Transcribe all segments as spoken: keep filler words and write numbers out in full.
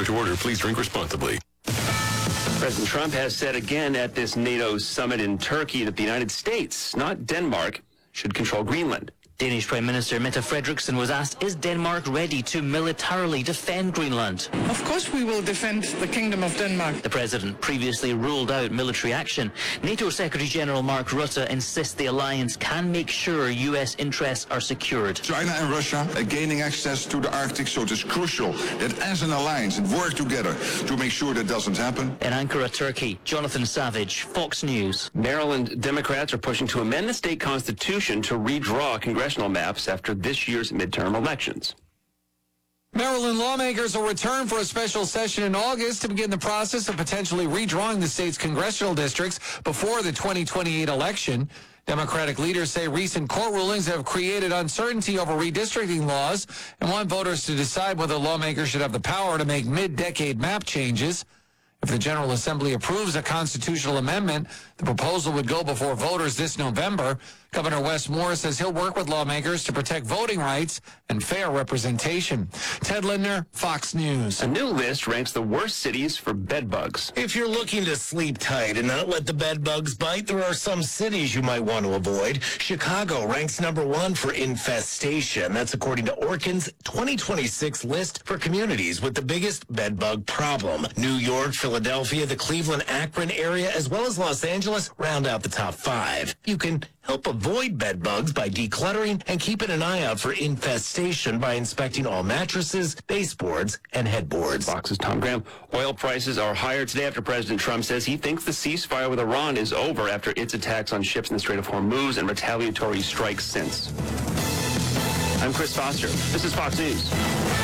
popular to order. Please drink responsibly. President Trump has said again at this NATO summit in Turkey that the United States, not Denmark, should control Greenland. Danish Prime Minister Mette Frederiksen was asked, is Denmark ready to militarily defend Greenland? Of course we will defend the Kingdom of Denmark. The president previously ruled out military action. NATO Secretary General Mark Rutte insists the alliance can make sure U S interests are secured. China and Russia are gaining access to the Arctic, so it is crucial that as an alliance and work together to make sure that doesn't happen. In Ankara, Turkey, Jonathan Savage, Fox News. Maryland Democrats are pushing to amend the state constitution to redraw congressional maps after this year's midterm elections. Maryland lawmakers will return for a special session in August to begin the process of potentially redrawing the state's congressional districts before the twenty twenty-eight election. Democratic leaders say recent court rulings have created uncertainty over redistricting laws and want voters to decide whether lawmakers should have the power to make mid-decade map changes. If the General Assembly approves a constitutional amendment, the proposal would go before voters this November. Governor Wes Moore says he'll work with lawmakers to protect voting rights and fair representation. Ted Lindner, Fox News. A new list ranks the worst cities for bed bugs. If you're looking to sleep tight and not let the bed bugs bite, there are some cities you might want to avoid. Chicago ranks number one for infestation. That's according to Orkin's twenty twenty-six list for communities with the biggest bed bug problem. New York, Philadelphia, the Cleveland, Akron area, as well as Los Angeles round out the top five. You can help avoid bed bugs by decluttering and keeping an eye out for infestation by inspecting all mattresses, baseboards, and headboards. Fox's Tom Graham. Oil prices are higher today after President Trump says he thinks the ceasefire with Iran is over after its attacks on ships in the Strait of Hormuz and retaliatory strikes since. I'm Chris Foster. This is Fox News.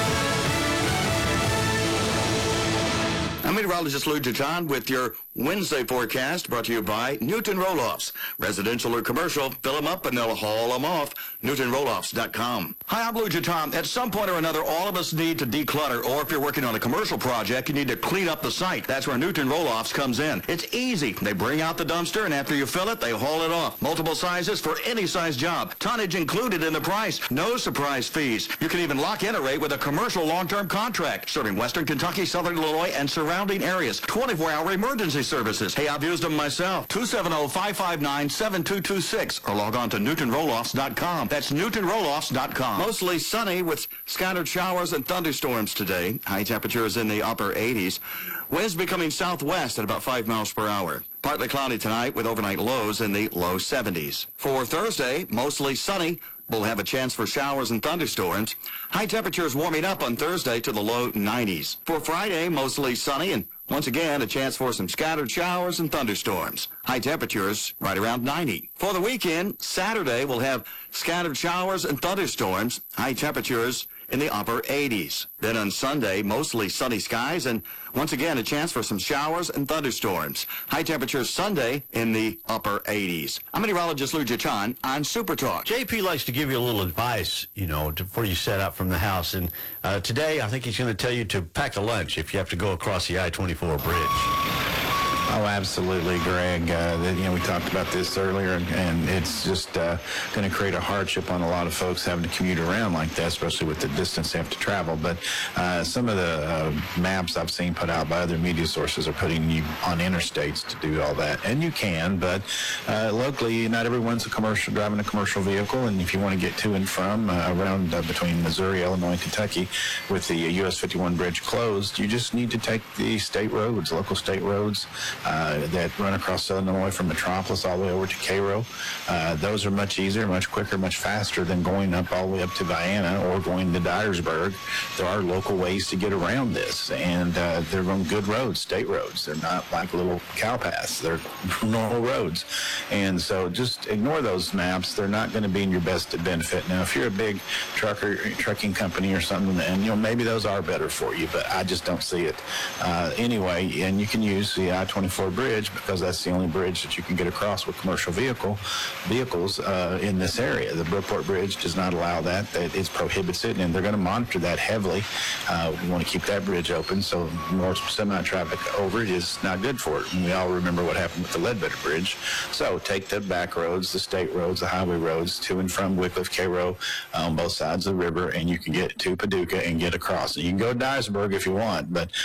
I'm meteorologist Lou Jajan with your Wednesday forecast brought to you by Newton Roll-Offs. Residential or commercial, fill them up and they'll haul them off. Newton Roll Offs dot com. Hi, I'm Lou Jajan. At some point or another, all of us need to declutter, or if you're working on a commercial project, you need to clean up the site. That's where Newton Roll-Offs comes in. It's easy. They bring out the dumpster, and after you fill it, they haul it off. Multiple sizes for any size job. Tonnage included in the price. No surprise fees. You can even lock in a rate with a commercial long-term contract, serving Western Kentucky, Southern Illinois, and surrounding areas. twenty-four hour emergency services. Hey, I've used them myself. two seven zero, five five nine, seven two two six or log on to Newton Roll Offs dot com. That's Newton Roll Offs dot com. Mostly sunny with scattered showers and thunderstorms today. High temperatures in the upper eighties. Winds becoming southwest at about five miles per hour. Partly cloudy tonight with overnight lows in the low seventies. For Thursday, mostly sunny. We'll have a chance for showers and thunderstorms. High temperatures warming up on Thursday to the low nineties. For Friday, mostly sunny and once again, a chance for some scattered showers and thunderstorms. High temperatures right around ninety. For the weekend, Saturday, we'll have scattered showers and thunderstorms. High temperatures in the upper eighties. Then on Sunday, mostly sunny skies and once again, a chance for some showers and thunderstorms. High temperatures Sunday in the upper eighties. I'm meteorologist Lou Jajan on Super Talk. J P likes to give you a little advice, you know, to, before you set out from the house. And uh, today, I think he's going to tell you to pack a lunch if you have to go across the I twenty-four bridge. Oh, absolutely, Greg. Uh, that, you know, we talked about this earlier, and, and it's just uh, going to create a hardship on a lot of folks having to commute around like that, especially with the distance they have to travel. But uh, some of the uh, maps I've seen put out by other media sources are putting you on interstates to do all that, and you can. But uh, locally, not everyone's a commercial driving a commercial vehicle, and if you want to get to and from uh, around uh, between Missouri, Illinois, and Kentucky, with the U S fifty-one bridge closed, you just need to take the state roads, local state roads. Uh, that run across Southern Illinois from Metropolis all the way over to Cairo. Uh, those are much easier, much quicker, much faster than going up all the way up to Vienna or going to Dyersburg. There are local ways to get around this, and uh, they're on good roads, state roads. They're not like little cow paths. They're normal roads. And so just ignore those maps. They're not going to be in your best benefit. Now, if you're a big trucker, trucking company or something, and you know maybe those are better for you, but I just don't see it. Uh, anyway, and you can use the I twenty-four bridge because that's the only bridge that you can get across with commercial vehicle vehicles uh, in this area. The Brookport Bridge does not allow that. That it prohibits it, and they're going to monitor that heavily. Uh, we want to keep that bridge open, so more semi-traffic over it is not good for it. And we all remember what happened with the Ledbetter Bridge. So take the back roads, the state roads, the highway roads to and from Wycliffe, Cairo, on both sides of the river, and you can get to Paducah and get across. You can go to Dyersburg if you want, but